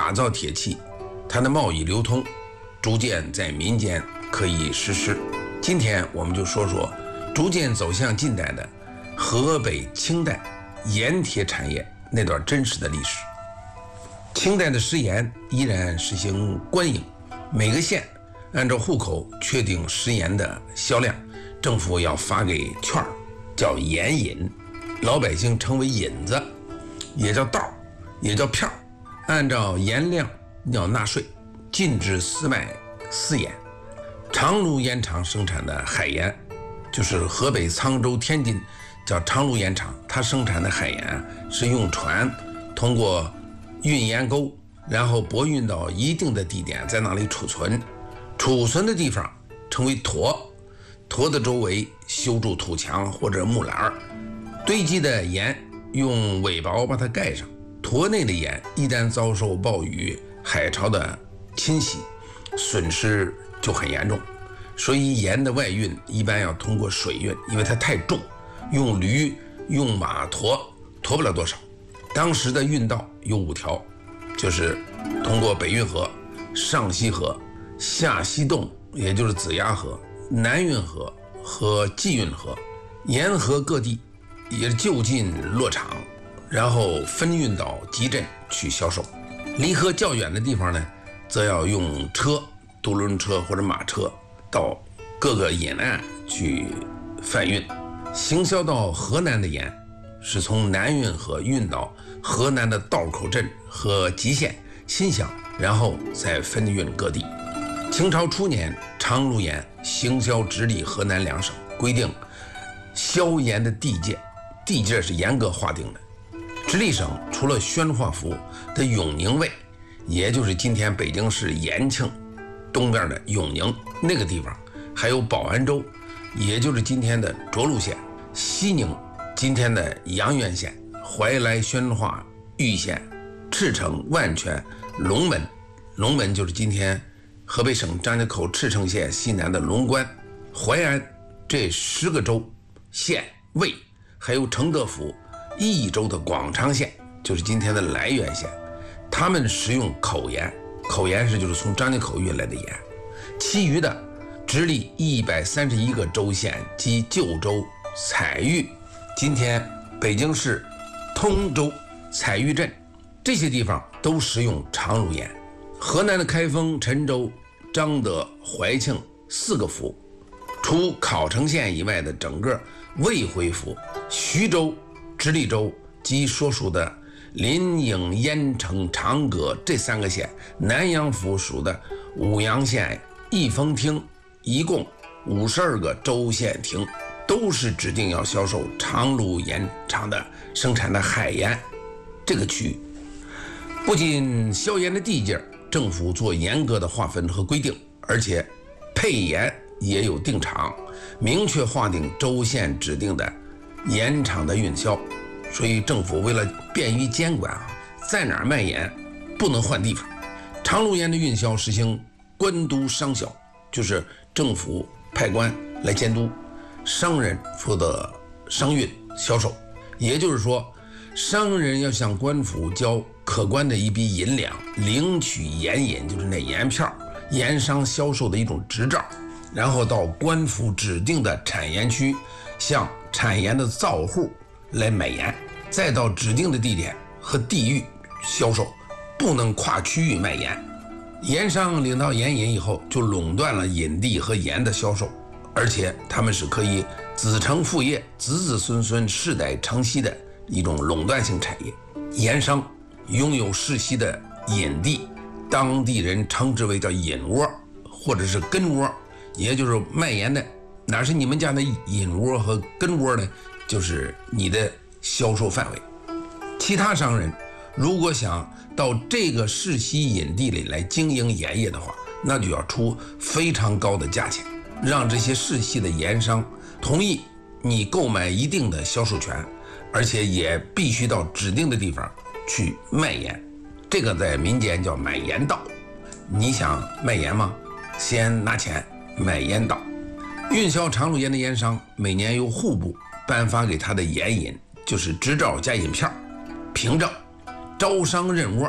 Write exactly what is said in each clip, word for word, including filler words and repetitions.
打造铁器，它的贸易流通逐渐在民间可以实施。今天我们就说说逐渐走向近代的河北清代盐铁产业那段真实的历史。清代的食盐依然实行官营，每个县按照户口确定食盐的销量，政府要发给券，叫盐引，老百姓称为引子，也叫道，也叫票，按照盐量要纳税，禁止私卖私盐。长芦盐场生产的海盐，就是河北沧州、天津叫长芦盐场，它生产的海盐是用船通过运盐沟，然后驳运到一定的地点，在那里储存。储存的地方称为坨，坨的周围修筑土墙或者木栏，堆积的盐用尾包把它盖上。坨内的盐一旦遭受暴雨、海潮的侵袭，损失就很严重，所以盐的外运一般要通过水运，因为它太重，用驴用马驮驮不了多少。当时的运道有五条，就是通过北运河、上西河、下西洞，也就是子牙河、南运河和济运河，沿河各地也就近落场，然后分运到集镇去销售。离河较远的地方呢，则要用车、独轮车或者马车到各个引岸去贩运。行销到河南的盐是从南运河运到河南的道口镇和吉县、新乡，然后再分运各地。清朝初年，长芦盐行销直隶河南两省，规定销盐的地界，地界是严格划定的。直隶省除了宣化府的永宁卫，也就是今天北京市延庆东边的永宁那个地方，还有保安州，也就是今天的涿鹿县、西宁今天的阳垣县、怀来、宣化、玉县、赤城、万全、龙门，龙门就是今天河北省张家口赤城县西南的龙关、淮安，这十个州、县、卫，还有承德府益州的广昌县，就是今天的涞源县，他们使用口盐，口盐是就是从张家口运来的盐。其余的直隶一百三十一个州县及旧州、采玉，今天北京市通州、采玉镇这些地方都使用长芦盐。河南的开封、陈州、彰德、怀庆四个府，除考城县以外的整个卫辉府、徐州、直隶州及所属的临颍、淹城、长葛这三个县，南阳府属的舞阳县、义丰厅，一共五十二个州县厅，都是指定要销售长芦盐场的生产的海盐这个区域。不仅销盐的地界政府做严格的划分和规定，而且配盐也有定场，明确划定州县指定的盐场的运销。所以政府为了便于监管啊，在哪儿卖盐不能换地方。长芦盐的运销实行官督商销，就是政府派官来监督，商人负责商运销售。也就是说，商人要向官府交可观的一笔银两，领取盐引，就是那盐票，盐商销售的一种执照，然后到官府指定的产盐区向产盐的造户来买盐，再到指定的地点和地域销售，不能跨区域卖盐。盐商领到盐引以后，就垄断了引地和盐的销售，而且他们是可以子承父业、子子孙孙世代承袭的一种垄断性产业。盐商拥有世袭的引地，当地人称之为叫引窝或者是根窝，也就是卖盐的哪是你们家的引窝和根窝呢？就是你的销售范围。其他商人如果想到这个世袭引地里来经营盐业的话，那就要出非常高的价钱，让这些世袭的盐商同意你购买一定的销售权，而且也必须到指定的地方去卖盐。这个在民间叫买盐道。你想卖盐吗？先拿钱买盐道。运销长芦盐的盐商每年由户部颁发给他的盐引，就是执照加引票、凭证，招商认窝，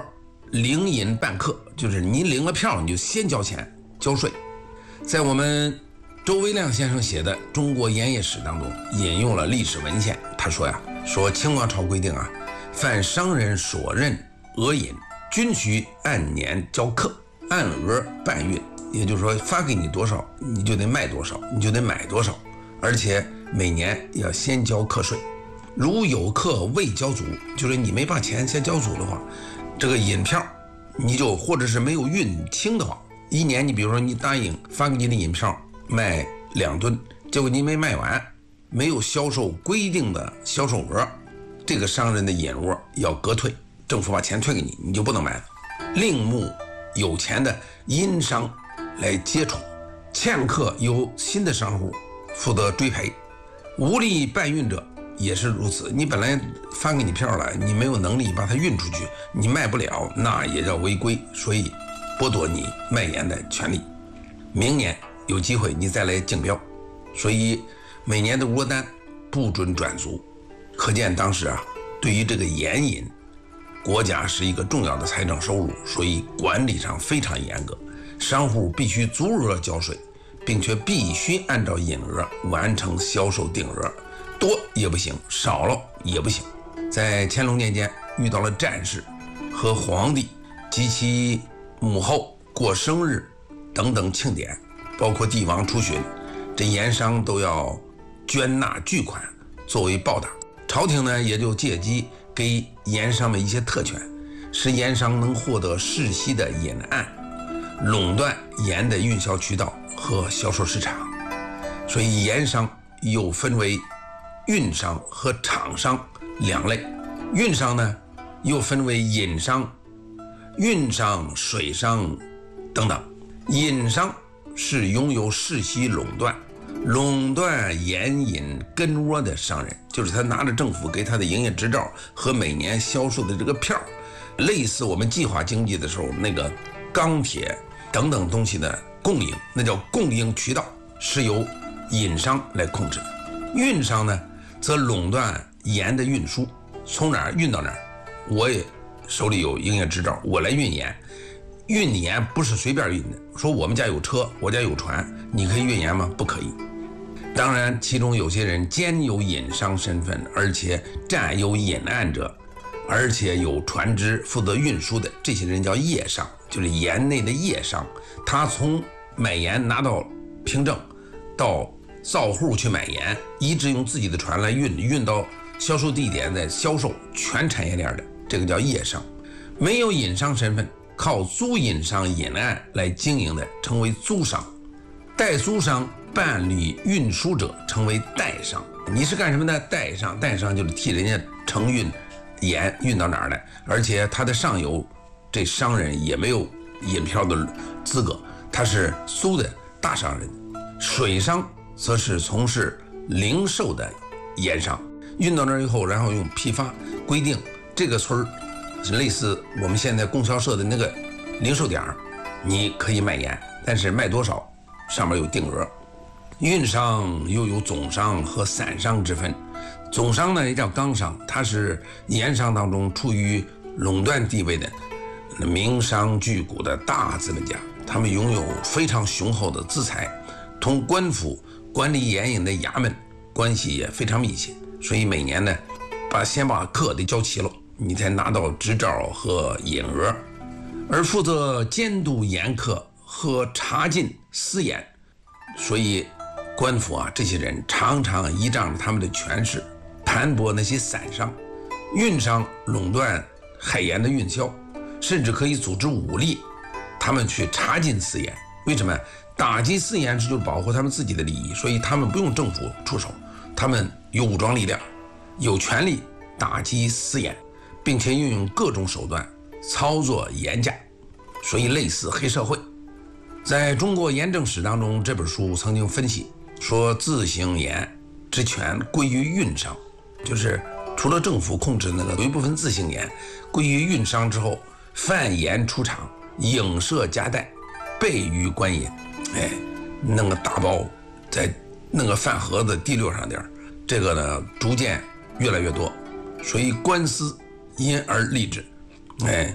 领饮半克，就是你领了票你就先交钱交税。在我们周维亮先生写的《中国盐业史》当中引用了历史文献，他说呀，说清王朝规定啊，凡商人所任额银，均须按年交课，按额半运。也就是说，发给你多少，你就得卖多少，你就得买多少，而且每年要先交课税。如有课未交足，就是你没把钱先交足的话，这个银票你就或者是没有运清的话，一年你比如说你答应发给你的银票卖两吨，结果你没卖完，没有销售规定的销售额，这个商人的银额要革退，政府把钱退给你，你就不能卖了。另募有钱的殷商来接充，欠客由新的商户负责追赔，无力办运者也是如此。你本来发给你票了，你没有能力把它运出去，你卖不了，那也叫违规，所以剥夺你卖盐的权利。明年有机会你再来竞标，所以每年的额单不准转租。可见当时啊，对于这个盐引，国家是一个重要的财政收入，所以管理上非常严格。商户必须足额交税，并且必须按照引额完成销售定额，多也不行，少了也不行。在乾隆年间遇到了战事和皇帝及其母后过生日等等庆典，包括帝王出巡，这盐商都要捐纳巨款作为报答。朝廷呢也就借机给盐商们一些特权，使盐商能获得世袭的引案，垄断盐的运销渠道和销售市场。所以盐商又分为运商和厂商两类。运商呢又分为引商、运商、水商等等。引商是拥有世袭垄断垄断盐引根窝的商人，就是他拿着政府给他的营业执照和每年销售的这个票，类似我们计划经济的时候那个钢铁等等东西的供应，那叫供应渠道，是由引商来控制的。运商呢则垄断盐的运输，从哪儿运到哪儿，我也手里有营业执照，我来运盐。运盐不是随便运的，说我们家有车，我家有船，你可以运盐吗？不可以。当然其中有些人兼有引商身份，而且占有引案者，而且有船只负责运输的，这些人叫业商，就是盐内的业商。他从买盐拿到凭证，到造户去买盐，一直用自己的船来运，运到销售地点再销售，全产业链的，这个叫业商。没有引商身份，靠租引商引案来经营的称为租商。代租商办理运输者称为代商。你是干什么的？代商。代商就是替人家承运盐运到哪儿来，而且他的上游这商人也没有引票的资格，他是租的大商人。水商则是从事零售的盐商，运到那儿以后，然后用批发规定这个村儿是类似我们现在供销社的那个零售点，你可以卖盐，但是卖多少上面有定额。运商又有总商和散商之分。总商呢也叫纲商，它是盐商当中处于垄断地位的名商巨贾的大资本家，他们拥有非常雄厚的资财，同官府管理盐引的衙门关系也非常密切，所以每年呢把先把课得交齐了，你才拿到执照和引额。而负责监督盐课和查禁私盐，所以官府啊这些人常常依仗着他们的权势盘剥那些散商。运商垄断海盐的运销，甚至可以组织武力他们去查禁私盐。为什么？打击私盐是就是保护他们自己的利益，所以他们不用政府出手，他们有武装力量，有权利打击私盐，并且运用各种手段操作盐价，所以类似黑社会。在中国盐政史当中，这本书曾经分析说，自行盐之权归于运商，就是除了政府控制那个有一部分自行盐归于运商之后，贩盐出厂，影射夹带，备于官银，哎，弄个大包，再弄个饭盒子滴溜上点，这个呢逐渐越来越多，所以官司因而立之。哎，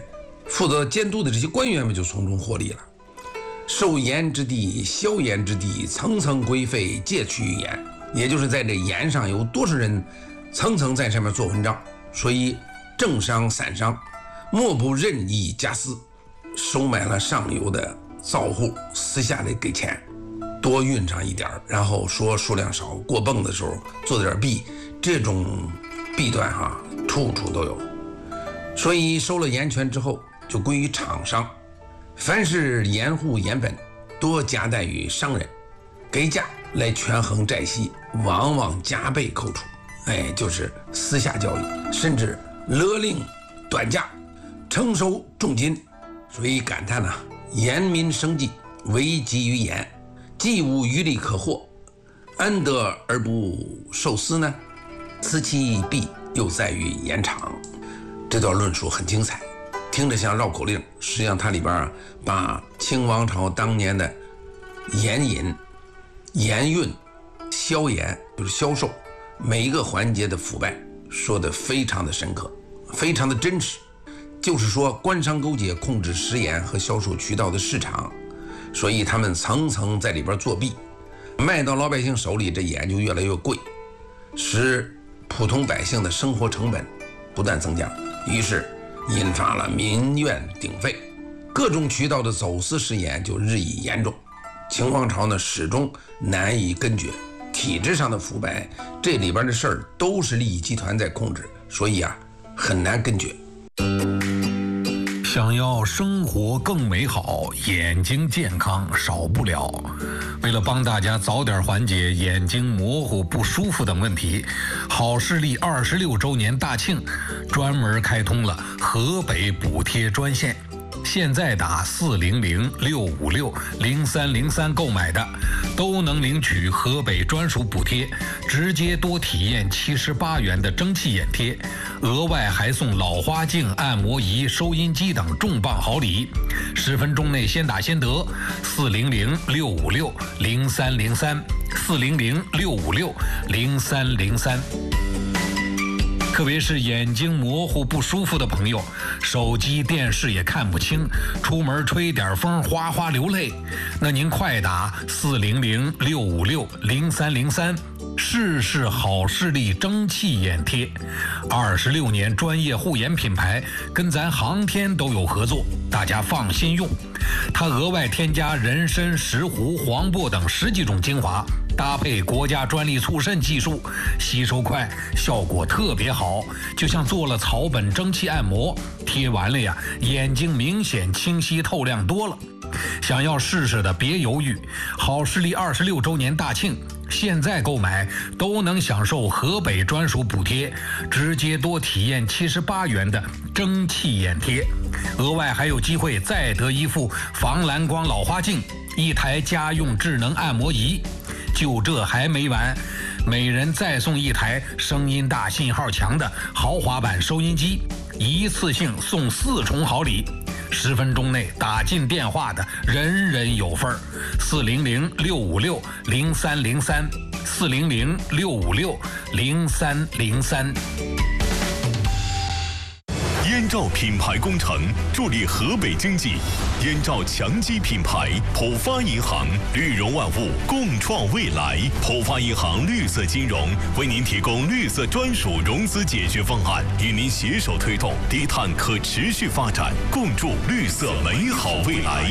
负责监督的这些官员们就从中获利了。受盐之地，销盐之地，层层规费，皆趋于盐。也就是在这盐上有多少人层层在上面做文章，所以政商散商莫不任意加私，收买了上游的造户，私下里给钱，多运上一点，然后说数量少，过泵的时候做点弊，这种弊端哈，处处都有。所以收了盐权之后，就归于厂商，凡是盐户盐本，多夹带于商人，给价来权衡债息，往往加倍扣除。哎，就是私下交易，甚至勒令短价，征收重金。所以感叹啊，盐民生计唯急于盐，既无余力可获，安得而不受私呢？此其弊又在于盐场。这段论述很精彩，听着像绕口令，实际上它里边啊，把清王朝当年的盐引、盐运、销盐，就是销售每一个环节的腐败，说得非常的深刻，非常的真实。就是说，官商勾结控制食盐和销售渠道的市场，所以他们层层在里边作弊，卖到老百姓手里，这盐就越来越贵，使普通百姓的生活成本不断增加，于是引发了民怨鼎沸，各种渠道的走私食盐就日益严重。清王朝呢，始终难以根绝，体制上的腐败，这里边的事儿都是利益集团在控制，所以啊，很难根绝。 想要生活更美好，眼睛健康少不了。为了帮大家早点缓解眼睛模糊不舒服等问题，好视力二十六周年大庆专门开通了河北补贴专线。现在打四零零六五六零三零三购买的，都能领取河北专属补贴，直接多体验七十八元的蒸汽眼贴，额外还送老花镜、按摩仪、收音机等重磅好礼。十分钟内先打先得，四零零六五六零三零三，四零零六五六零三零三。特别是眼睛模糊不舒服的朋友，手机电视也看不清，出门吹点风哗哗流泪，那您快打四零零六五六零三零三，试试好视力蒸汽眼贴。二十六年专业护眼品牌，跟咱航天都有合作，大家放心用。它额外添加人参、石斛、黄柏等十几种精华，搭配国家专利促渗技术，吸收快，效果特别好，就像做了草本蒸汽按摩，贴完了呀，眼睛明显清晰透亮多了。想要试试的别犹豫，好视力二十六周年大庆，现在购买都能享受河北专属补贴，直接多体验七十八元的蒸汽眼贴，额外还有机会再得一副防蓝光老花镜，一台家用智能按摩仪。就这还没完，每人再送一台声音大、信号强的豪华版收音机，一次性送四重好礼。十分钟内打进电话的，人人有份儿。四零零六五六零三零三，四零零六五六零三零三。 燕赵品牌工程助力河北经济，燕赵强基品牌，浦发银行，绿融万物，共创未来。浦发银行绿色金融为您提供绿色专属融资解决方案，与您携手推动低碳可持续发展，共筑绿色美好未来。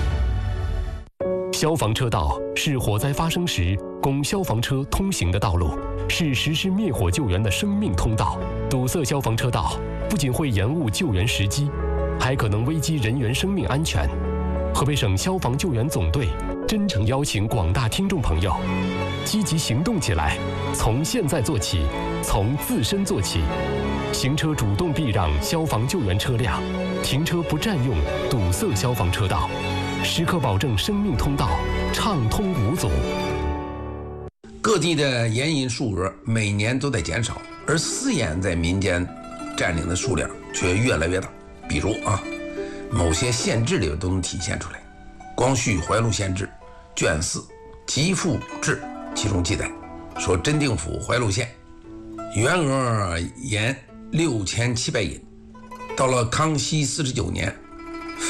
消防车道是火灾发生时供消防车通行的道路，是实施灭火救援的生命通道。堵塞消防车道不仅会延误救援时机，还可能危及人员生命安全。河北省消防救援总队真诚邀请广大听众朋友积极行动起来，从现在做起，从自身做起。行车主动避让消防救援车辆，停车不占用堵塞消防车道，时刻保证生命通道畅通无阻。 各地的盐引数额每年都在减少，而私盐在民间占领的数量却越来越大。比如啊，某些县志里都能体现出来。光绪怀录县志卷四《集赋志》其中记载说，真定府怀录县原额盐六千七百银，到了康熙四十九年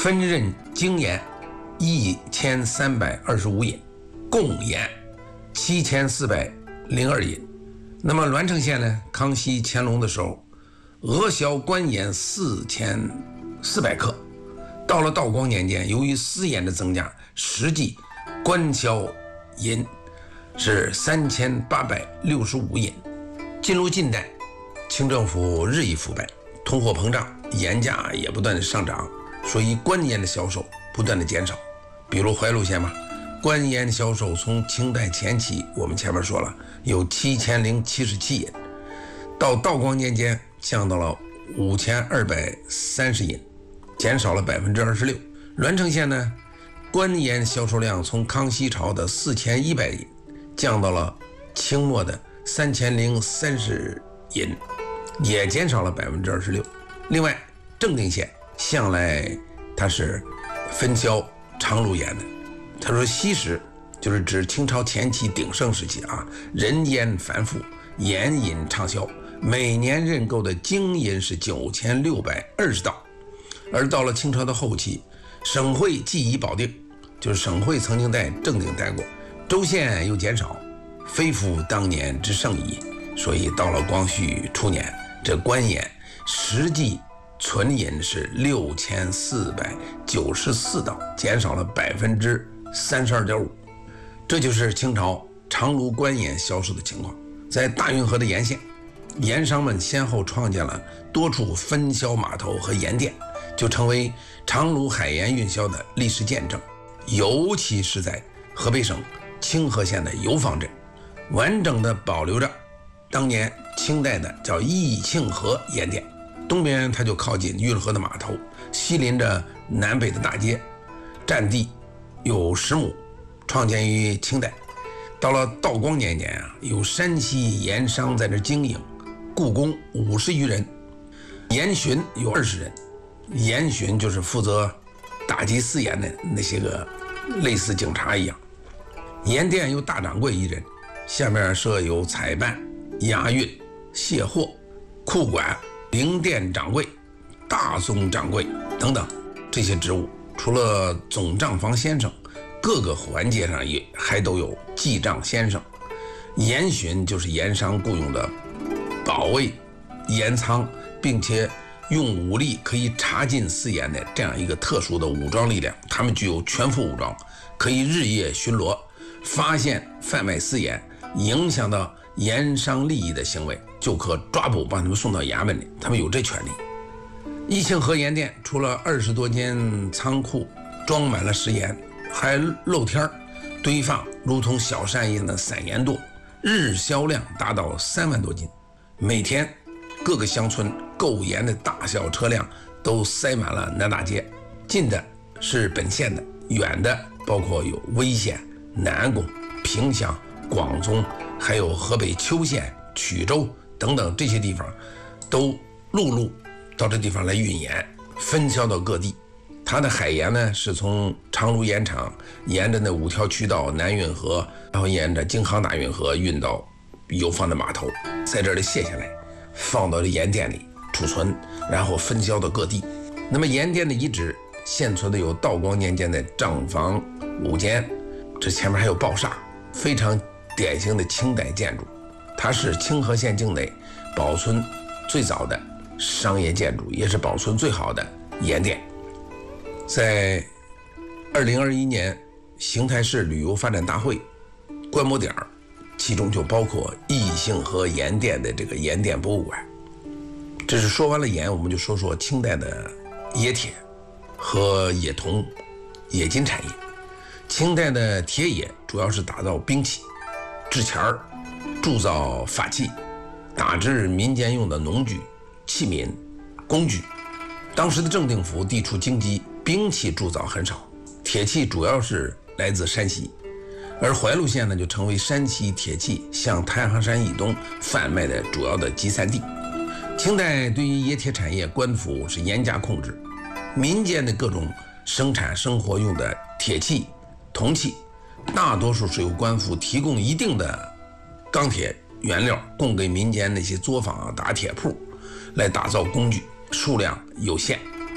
分任精盐一千三百二十五银，贡盐七千四百零二银。那么栾城县呢，康熙、乾隆的时候，额销官盐四千四百克。到了道光年间，由于私盐的增加，实际官销银是三千八百六十五银。进入近代，清政府日益腐败，通货膨胀，盐价也不断的上涨，所以官盐的销售不断的减少。比如怀路县嘛，官盐销售从清代前期，我们前面说了有七千零七十七银，到道光年间降到了五千二百三十银，减少了百分之二十六。栾城县呢，官盐销售量从康熙朝的四千一百银降到了清末的三千零三十银，也减少了百分之二十六。另外，正定县向来它是分销长芦盐的。他说西时就是指清朝前期鼎盛时期啊，人烟繁富，盐饮畅销，每年认购的精银是九千六百二十道。而到了清朝的后期，省会既已保定，就是省会曾经在正定待过，州县又减少，非复当年之盛矣。所以到了光绪初年，这官盐实际存银是六千四百九十四道，减少了百分之三十二点五。这就是清朝长芦官盐销售的情况。在大运河的沿线，盐商们先后创建了多处分销码头和盐店，就成为长芦海盐运销的历史见证。尤其是在河北省清河县的油坊镇，完整的保留着当年清代的叫义庆河盐店。东边它就靠近运河的码头，西临着南北的大街，占地有十亩，创建于清代。到了道光年间啊，有山西盐商在这经营，雇工五十余人，盐巡有二十人。盐巡就是负责打击私盐的那些个类似警察一样。盐店有大掌柜一人，下面设有采办、押运、卸货、库管、零店掌柜、大宗掌柜等等这些职务。除了总账房先生，各个环节上也还都有记账先生。盐巡就是盐商雇佣的保卫盐仓，并且用武力可以查禁私盐的这样一个特殊的武装力量。他们具有全副武装，可以日夜巡逻，发现贩卖私盐影响到盐商利益的行为，就可抓捕，把他们送到衙门里。他们有这权利。义庆河盐店除了二十多间仓库装满了食盐，还露天堆放如同小山一样的散盐垛，日销量达到三万多斤。每天各个乡村购盐的大小车辆都塞满了南大街，近的是本县的，远的包括有威县、南宫、萍乡、广宗，还有河北邱县、曲州等等这些地方，都陆路到这地方来运盐，分销到各地。它的海盐呢，是从长芦盐场沿着那五条渠道南运河，然后沿着京杭大运河运到油坊的码头，在这里卸下来，放到这盐店里储存，然后分销到各地。那么盐店的遗址现存的有道光年间的账房五间，这前面还有报厦，非常典型的清代建筑。它是清河县境内保存最早的商业建筑，也是保存最好的盐店。在二零二一年邢台市旅游发展大会观摩点，其中就包括义庆河盐店的这个盐店博物馆。这是说完了盐，我们就说说清代的冶铁和冶铜、冶金产业。清代的铁冶主要是打造兵器、制钱儿、铸造法器，打制民间用的农具、器皿、工具。当时的正定府地处京畿，兵器铸造很少，铁器主要是来自山西，而怀路县呢就成为山西铁器向太行山以东贩卖的主要的集散地。清代对于冶铁产业，官府是严加控制，民间的各种生产生活用的铁器、铜器，大多数是由官府提供一定的钢铁原料供给民间那些作坊啊、打铁铺来打造工具，数量有限。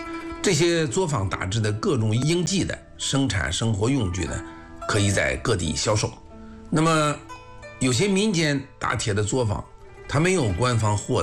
这些作坊打制的各种应季的生产生活用具呢，可以在各地销售。那么有些民间打铁的作坊，它没有官方货